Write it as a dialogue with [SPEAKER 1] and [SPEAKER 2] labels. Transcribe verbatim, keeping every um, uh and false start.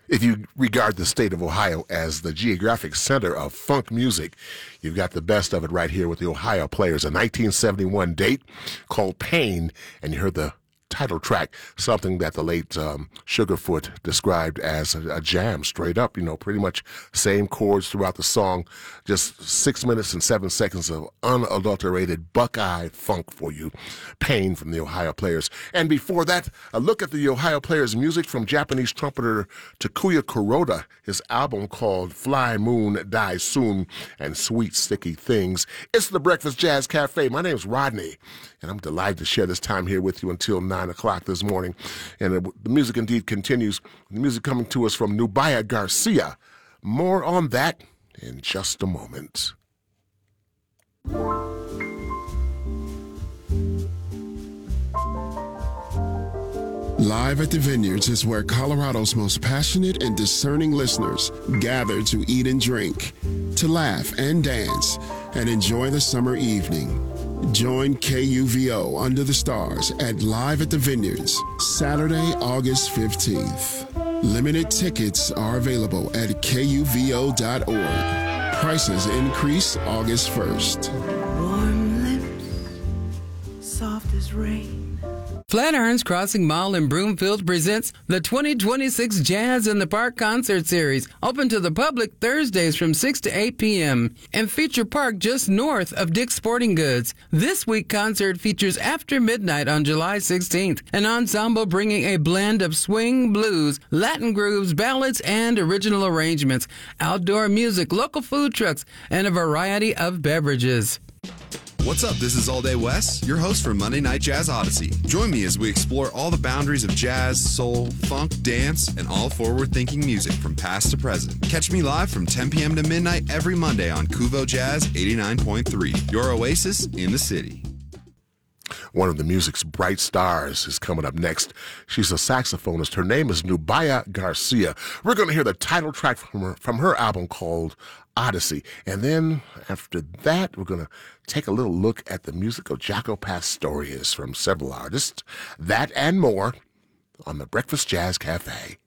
[SPEAKER 1] If you regard the state of Ohio as the geographic center of funk music, you've got the best of it right here with the Ohio Players, a nineteen seventy-one date called Pain, and you heard the title track, something that the late um, Sugarfoot described as a, a jam, straight up, you know, pretty much same chords throughout the song, just six minutes and seven seconds of unadulterated Buckeye funk for you. Pain from the Ohio Players. And before that, a look at the Ohio Players' music from Japanese trumpeter Takuya Kuroda, his album called Fly Moon Die Soon and Sweet Sticky Things. It's the Breakfast Jazz Cafe. My name's Rodney, and I'm delighted to share this time here with you until nine o'clock this morning. And uh, the music indeed continues. The music coming to us from Nubia Garcia. More on that in just a moment.
[SPEAKER 2] Live at the Vineyards is where Colorado's most passionate and discerning listeners gather to eat and drink, to laugh and dance, and enjoy the summer evening. Join K U V O Under the Stars at Live at the Vineyards, Saturday, August fifteenth. Limited tickets are available at K U V O dot org. Prices increase August first.
[SPEAKER 3] Warm lips, soft as rain.
[SPEAKER 4] Flatirons Crossing Mall in Broomfield presents the twenty twenty-six Jazz in the Park Concert Series, open to the public Thursdays from six to eight p.m. and feature park just north of Dick's Sporting Goods. This week concert features After Midnight on July sixteenth, an ensemble bringing a blend of swing, blues, Latin grooves, ballads, and original arrangements, outdoor music, local food trucks, and a variety of beverages.
[SPEAKER 5] What's up? This is All Day Wes, your host for Monday Night Jazz Odyssey. Join me as we explore all the boundaries of jazz, soul, funk, dance, and all forward-thinking music from past to present. Catch me live from ten p.m. to midnight every Monday on Kuvo Jazz eighty-nine point three, your oasis in the city.
[SPEAKER 1] One of the music's bright stars is coming up next. She's a saxophonist. Her name is Nubia Garcia. We're going to hear the title track from her, from her album called Odyssey. And then after that, we're going to take a little look at the music of Jaco Pastorius from several artists. That and more on the Breakfast Jazz Cafe.